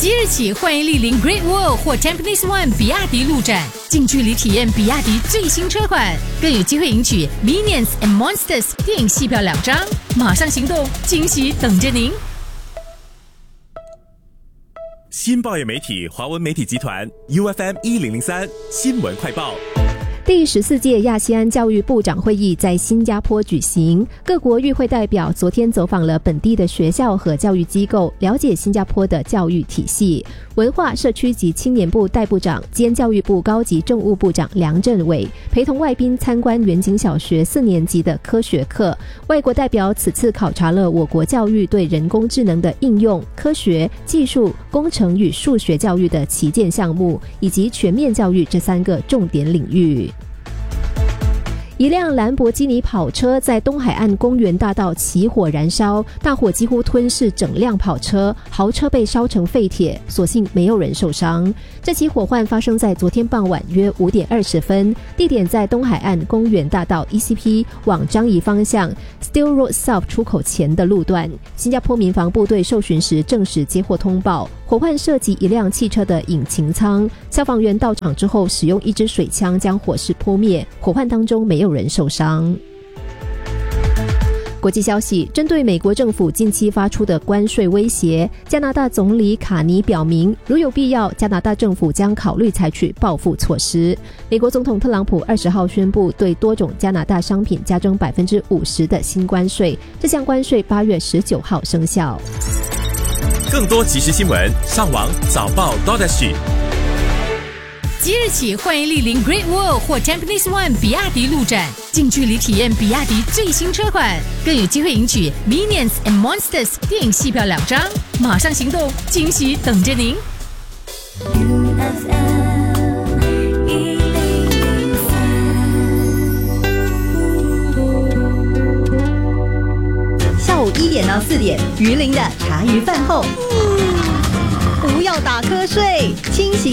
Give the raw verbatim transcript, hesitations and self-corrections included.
即日起，欢迎莅临 Great Wall 或 Tampines One 比亚迪路展，近距离体验比亚迪最新车款，更有机会赢取 Minions and Monsters 电影戏票两张。马上行动，惊喜等着您！ 新报业媒体华文媒体集团 U F M 一零零三新闻快报。 第十四届亚细安教育部长会议在新加坡举行，各国与会代表昨天走访了本地的学校和教育机构，了解新加坡的教育体系。文化社区及青年部代部长兼教育部高级政务部长梁振伟陪同外宾参观远景小学四年级的科学课。外国代表此次考察了我国教育对人工智能的应用、科学、技术、工程与数学教育的旗舰项目，以及全面教育这三个重点领域。一辆兰博基尼跑车在东海岸公园大道起火燃烧，大火几乎吞噬整辆跑车，豪车被烧成废铁，所幸没有人受伤。这起火患发生在昨天傍晚约五点二十分，地点在东海岸公园大道 E C P 往樟宜方向 Still Road South 出口前的路段。新加坡民防部队受询时证实接获通报，火患涉及一辆汽车的引擎舱，消防员到场之后使用一支水枪将火势扑灭，火患当中没有人受伤。国际消息，针对美国政府近期发出的关税威胁，加拿大总理卡尼表明，如有必要，加拿大政府将考虑采取报复措施。美国总统特朗普二十号宣布对多种加拿大商品加征百分之五十的新关税，这项关税八月十九号生效。 更多即时新闻，上网早报 .sg。 即日起，欢迎莅临 Great Wall 或 Tampines One 比亚迪路展，近距离体验比亚迪最新车款，更有机会赢取 Minions and Monsters 电影戏票两张。马上行动，惊喜等着您！ 下午一点到四点，鱼鳞的茶余饭后，不要打瞌睡，清醒